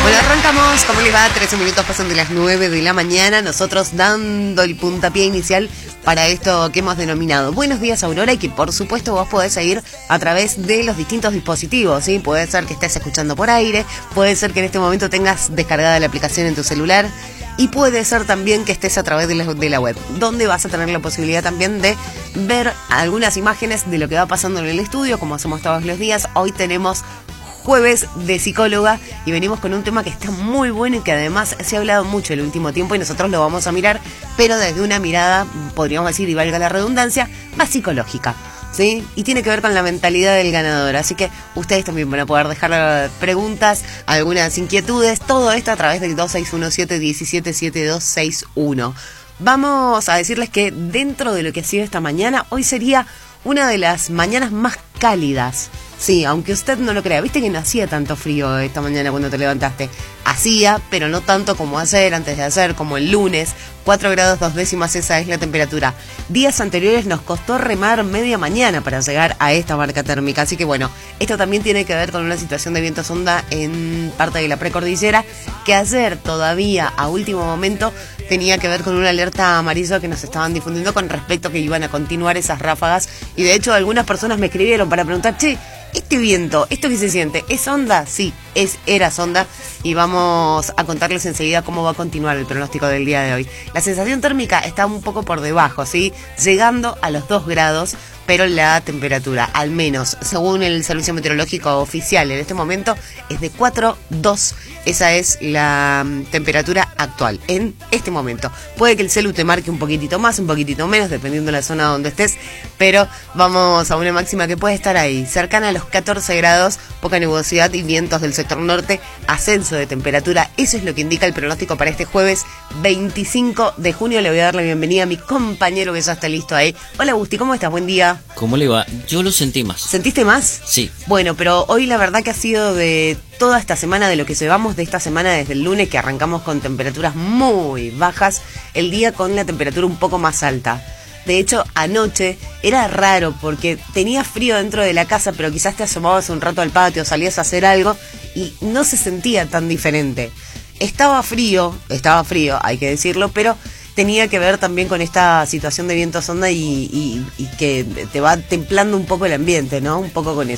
Bueno, arrancamos, ¿cómo les va? 13 minutos pasan de las 9 de la mañana, nosotros dando el puntapié inicial para esto que hemos denominado Buenos Días Aurora, y que por supuesto vos podés seguir a través de los distintos dispositivos, ¿sí? Puede ser que estés escuchando por aire, puede ser que en este momento tengas descargada la aplicación en tu celular, y puede ser también que estés a través de la web, donde vas a tener la posibilidad también de ver algunas imágenes de lo que va pasando en el estudio, como hacemos todos los días. Hoy tenemos jueves de psicóloga y venimos con un tema que está muy bueno y que además se ha hablado mucho el último tiempo, y nosotros lo vamos a mirar, pero desde una mirada, podríamos decir, y valga la redundancia, más psicológica, ¿sí? Y tiene que ver con la mentalidad del ganador. Así que ustedes también van a poder dejar preguntas, algunas inquietudes, todo esto a través del 2617-177261. Vamos a decirles que dentro de lo que ha sido esta mañana, hoy sería una de las mañanas más cálidas. Sí, aunque usted no lo crea. Viste que no hacía tanto frío esta mañana cuando te levantaste. Hacía, pero no tanto como ayer, antes de ayer, como el lunes. 4 grados 2 décimas, esa es la temperatura. Días anteriores nos costó remar media mañana para llegar a esta marca térmica. Así que bueno, esto también tiene que ver con una situación de viento sonda en parte de la precordillera, que ayer todavía, a último momento, tenía que ver con una alerta amarilla que nos estaban difundiendo con respecto a que iban a continuar esas ráfagas. Y de hecho algunas personas me escribieron para preguntar, che, este viento, ¿esto qué se siente? ¿Es onda? Sí, era sonda, y vamos a contarles enseguida cómo va a continuar el pronóstico del día de hoy. La sensación térmica está un poco por debajo, ¿sí? Llegando a los 2 grados, pero la temperatura, al menos según el servicio meteorológico oficial en este momento, es de 4,2. Esa es la temperatura actual en este momento. Puede que el celu te marque un poquitito más, un poquitito menos, dependiendo de la zona donde estés, pero vamos a una máxima que puede estar ahí, cercana a los 14 grados, poca nubosidad y vientos del sector norte, ascenso de temperatura. Eso es lo que indica el pronóstico para este jueves 25 de junio. Le voy a dar la bienvenida a mi compañero que ya está listo ahí. Hola Gusti, ¿cómo estás? Buen día. ¿Cómo le va? Yo lo sentí más. ¿Sentiste más? Sí. Bueno, pero hoy la verdad que ha sido de toda esta semana, de lo que llevamos de esta semana desde el lunes, que arrancamos con temperaturas muy bajas, el día con la temperatura un poco más alta. De hecho, anoche era raro porque tenía frío dentro de la casa, pero quizás te asomabas un rato al patio, salías a hacer algo y no se sentía tan diferente. Estaba frío, hay que decirlo, pero tenía que ver también con esta situación de viento sonda y que te va templando un poco el ambiente, ¿no? Un poco con eso.